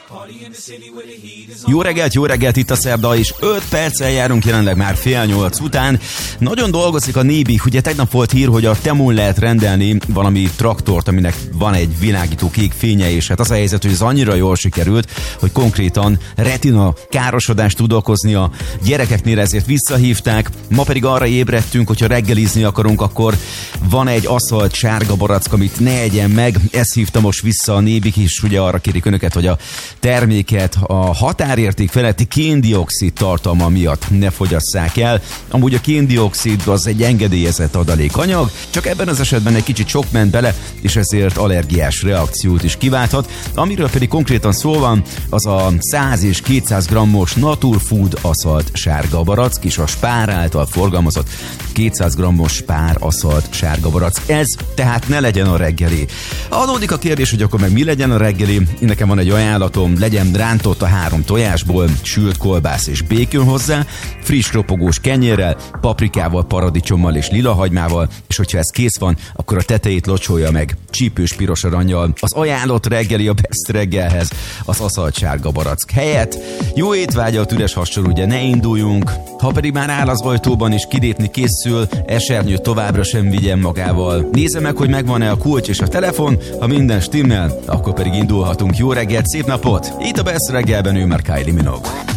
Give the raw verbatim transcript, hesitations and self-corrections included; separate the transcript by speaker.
Speaker 1: Jó reggelt, jó reggelt, itt a szerda, és öt perccel járunk jelenleg már fél nyolc után. Nagyon dolgozik a Nébik, ugye tegnap volt hír, hogy a Temún lehet rendelni valami traktort, aminek van egy világító kék fénye, és hát az a helyzet, hogy ez annyira jól sikerült, hogy konkrétan retina károsodást tud okozni a gyerekeknél, ezért visszahívták. Ma pedig arra ébredtünk, hogyha reggelizni akarunk, akkor van egy aszfalt sárga barack, amit ne egyen meg. Ezt hívta most vissza a Nébik is, ugye arra kérik önöket, hogy a terméket a határérték feletti kén-dioxid tartalma miatt ne fogyasszák el. Amúgy a kén-dioxid az egy engedélyezett adalékanyag, csak ebben az esetben egy kicsit sok ment bele, és ezért allergiás reakciót is kiválthat. Amiről pedig konkrétan szó van, az a száz és kétszáz grammos Naturfood aszfalt sárga barack, és a Spár által forgalmazott kétszáz grammos Spár aszfalt sárga barack. Ez tehát ne legyen a reggeli. Adódik a kérdés, hogy akkor meg mi legyen a reggeli. Nekem van egy ajánlatom, legyen rántott a három tojásból, sült kolbász és békön hozzá, friss ropogós kenyérrel, paprikával, paradicsommal és lilahagymával, és hogyha ez kész van, akkor a tetejét locsolja meg csípős piros arannyal. Az ajánlott reggeli a best reggelhez az aszfalt sárga barack helyett. Jó étvágyat, üres hassal ugye ne induljunk, ha pedig már áll az ajtóban és kilépni készül, esernyőt továbbra sem vigyen magával. Nézze meg, hogy megvan-e a kulcs és a telefon, ha minden stimmel, akkor pedig indulhatunk. Jó reggelt, szép napot! Itt a Best reggelben ő már Kylie Minogue.